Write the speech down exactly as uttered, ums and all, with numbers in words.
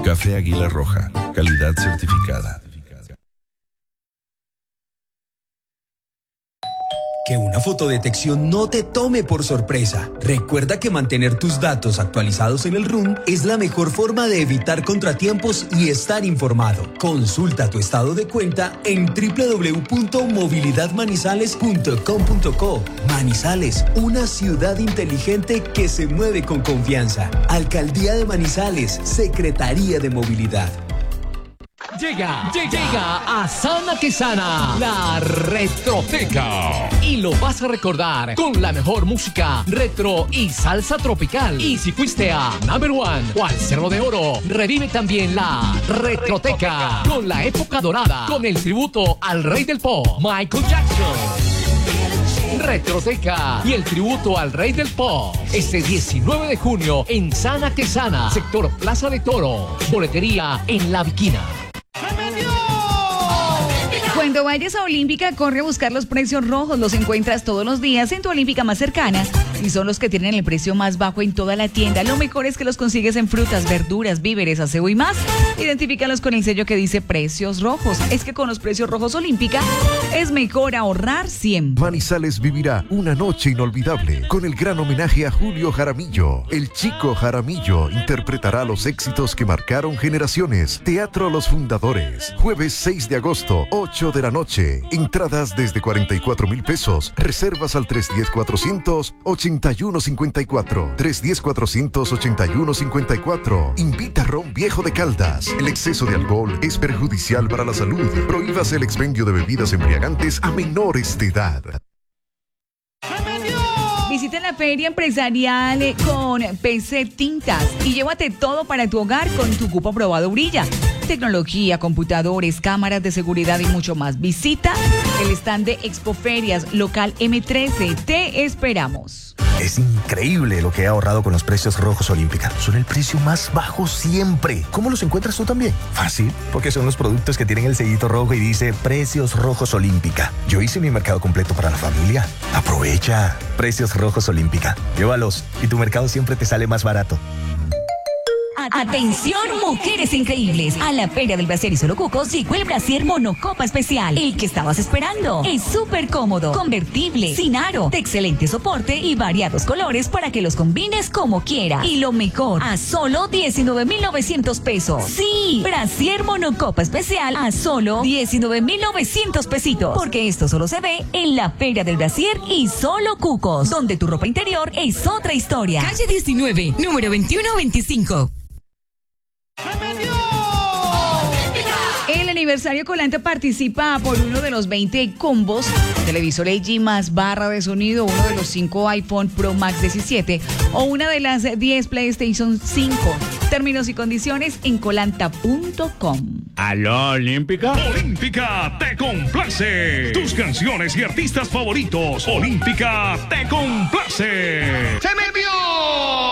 Café Águila Roja, calidad certificada. Que una fotodetección no te tome por sorpresa. Recuerda que mantener tus datos actualizados en el R U N es la mejor forma de evitar contratiempos y estar informado. Consulta tu estado de cuenta en doble u doble u doble u punto movilidad manizales punto com punto co. Manizales, una ciudad inteligente que se mueve con confianza. Alcaldía de Manizales, Secretaría de Movilidad. Llega, llega, llega a Sana que Sana, la Retroteca. Y lo vas a recordar con la mejor música retro y salsa tropical. Y si fuiste a Number One o al Cerro de Oro, revive también la Retroteca con la época dorada, con el tributo al rey del pop, Michael Jackson. Retroteca y el tributo al rey del pop. Este diecinueve de junio en Sana que Sana, sector Plaza de Toro. Boletería en La Viquina. Cuando vayas a Olímpica, corre a buscar los precios rojos. Los encuentras todos los días en tu Olímpica más cercana y son los que tienen el precio más bajo en toda la tienda. Lo mejor es que los consigues en frutas, verduras, víveres, aseo y más. Identifícalos con el sello que dice precios rojos. Es que con los precios rojos Olímpica es mejor ahorrar siempre. Manizales vivirá una noche inolvidable con el gran homenaje a Julio Jaramillo. El Chico Jaramillo interpretará los éxitos que marcaron generaciones. Teatro Los Fundadores. Jueves seis de agosto, ocho de la noche. Entradas desde cuarenta y cuatro mil pesos. Reservas al tres uno cero, cuatrocientos ochenta y uno cincuenta y cuatro. tres uno cero, cuatrocientos ochenta y uno cincuenta y cuatro. Invita Ron Viejo de Caldas. El exceso de alcohol es perjudicial para la salud. Prohíbase el expendio de bebidas embriagantes a menores de edad. Visita la feria empresarial con P C Tintas y llévate todo para tu hogar con tu cupo aprobado Brilla. Tecnología, computadores, cámaras de seguridad y mucho más. Visita el stand de Expoferias, local eme trece. Te esperamos. Es increíble lo que he ahorrado con los precios rojos Olímpica. Son el precio más bajo siempre. ¿Cómo los encuentras tú también? Fácil, porque son los productos que tienen el sellito rojo y dice precios rojos Olímpica. Yo hice mi mercado completo para la familia. Aprovecha. Precios rojos Olímpica. Llévalos y tu mercado siempre te sale más barato. Atención, mujeres increíbles. A la Feria del Brasier y Solo Cucos llegó el Brasier Monocopa Especial. El que estabas esperando. Es súper cómodo, convertible, sin aro, de excelente soporte y variados colores para que los combines como quieras. Y lo mejor, a solo diecinueve mil novecientos pesos. Sí, Brasier Monocopa Especial a solo diecinueve mil novecientos pesitos. Porque esto solo se ve en la Feria del Brasier y Solo Cucos, donde tu ropa interior es otra historia. Calle diecinueve, número veintiuno veinticinco. El aniversario Colanta participa por uno de los veinte combos, televisor L G más barra de sonido, uno de los cinco iPhone Pro Max diecisiete o una de las diez PlayStation cinco. Términos y condiciones en colanta punto com. ¿Aló, Olímpica? Olímpica te complace. Tus canciones y artistas favoritos. Olímpica te complace. ¡Se me vio!